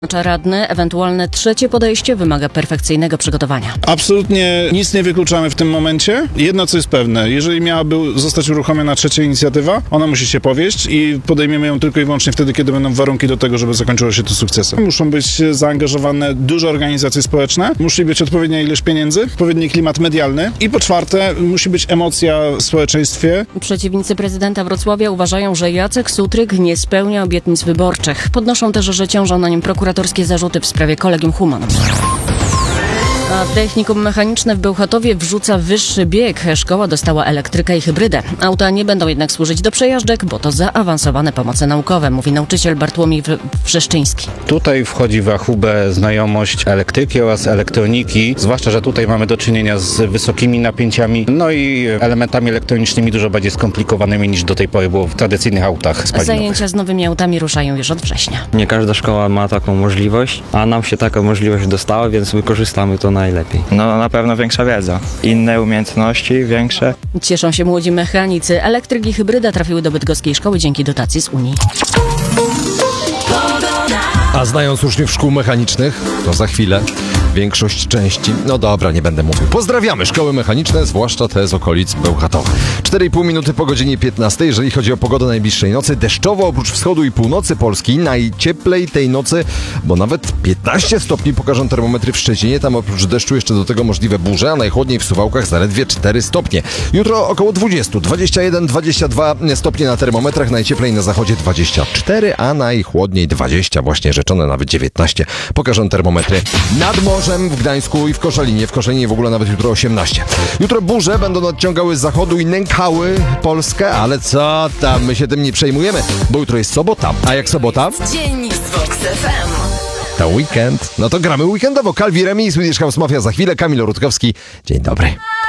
Radny, ewentualne trzecie podejście wymaga perfekcyjnego przygotowania. Absolutnie nic nie wykluczamy w tym momencie. Jedno, co jest pewne, jeżeli miałaby zostać uruchomiona trzecia inicjatywa, ona musi się powieść i podejmiemy ją tylko i wyłącznie wtedy, kiedy będą warunki do tego, żeby zakończyło się to sukcesem. Muszą być zaangażowane duże organizacje społeczne, musi być odpowiednia ilość pieniędzy, odpowiedni klimat medialny i po czwarte, musi być emocja w społeczeństwie. Przeciwnicy prezydenta Wrocławia uważają, że Jacek Sutryk nie spełnia obietnic wyborczych. Podnoszą też, że ciążą na nim prokuratorskie zarzuty w sprawie Collegium Humanum. A technikum mechaniczne w Bełchatowie wrzuca wyższy bieg. Szkoła dostała elektrykę i hybrydę. Auta nie będą jednak służyć do przejażdżek, bo to zaawansowane pomoce naukowe, mówi nauczyciel Bartłomiej Wrzeszczyński. Tutaj wchodzi w rachubę znajomość elektryki oraz elektroniki, zwłaszcza, że tutaj mamy do czynienia z wysokimi napięciami, no i elementami elektronicznymi dużo bardziej skomplikowanymi niż do tej pory było w tradycyjnych autach spalinowych. Zajęcia z nowymi autami ruszają już od września. Nie każda szkoła ma taką możliwość, a nam się taka możliwość dostała, więc wykorzystamy to najlepiej. No na pewno większa wiedza, inne umiejętności, większe. Cieszą się młodzi mechanicy. Elektryk i hybryda trafiły do bydgoskiej szkoły dzięki dotacji z Unii. A znając uczniów szkół mechanicznych, to za chwilę większość części. No dobra, nie będę mówił. Pozdrawiamy szkoły mechaniczne, zwłaszcza te z okolic Bełchatowa. 4,5 minuty po godzinie 15. Jeżeli chodzi o pogodę najbliższej nocy, deszczowo oprócz wschodu i północy Polski. Najcieplej tej nocy, bo nawet 15 stopni pokażą termometry w Szczecinie. Tam oprócz deszczu jeszcze do tego możliwe burze, a najchłodniej w Suwałkach zaledwie 4 stopnie. Jutro około 20, 21, 22 stopnie na termometrach. Najcieplej na zachodzie 24, a najchłodniej 20, właśnie rzeczone nawet 19 pokażą termometry nad morzem w Gdańsku i w Koszalinie. W Koszalinie w ogóle nawet jutro 18. Jutro burze będą nadciągały z zachodu i nękały Polskę, ale co tam, my się tym nie przejmujemy, bo jutro jest sobota. A jak sobota? Dzień z Vox FM. To weekend. No to gramy weekendowo. Calvi Remi i Swedish House Mafia za chwilę. Kamil Rutkowski. Dzień dobry.